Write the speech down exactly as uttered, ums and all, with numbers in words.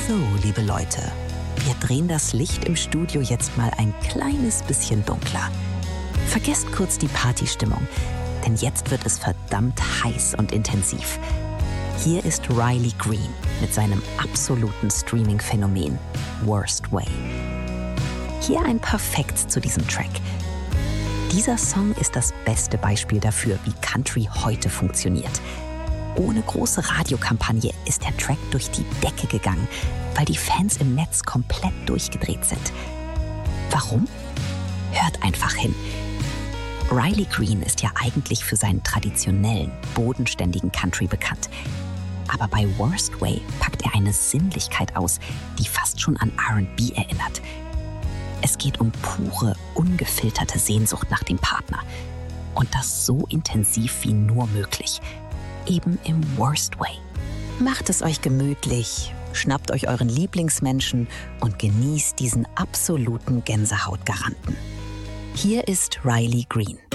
So, liebe Leute, wir drehen das Licht im Studio jetzt mal ein kleines bisschen dunkler. Vergesst kurz die Partystimmung, denn jetzt wird es verdammt heiß und intensiv. Hier ist Riley Green mit seinem absoluten Streaming-Phänomen Worst Way. Hier ein paar Facts zu diesem Track. Dieser Song ist das beste Beispiel dafür, wie Country heute funktioniert. Ohne große Radiokampagne ist der Track durch die Decke gegangen, weil die Fans im Netz komplett durchgedreht sind. Warum? Hört einfach hin. Riley Green ist ja eigentlich für seinen traditionellen, bodenständigen Country bekannt. Aber bei Worst Way packt er eine Sinnlichkeit aus, die fast schon an R and B erinnert. Es geht um pure, ungefilterte Sehnsucht nach dem Partner. Und das so intensiv wie nur möglich. Eben im Worst Way. Macht es euch gemütlich, schnappt euch euren Lieblingsmenschen und genießt diesen absoluten Gänsehautgaranten. Hier ist Riley Green.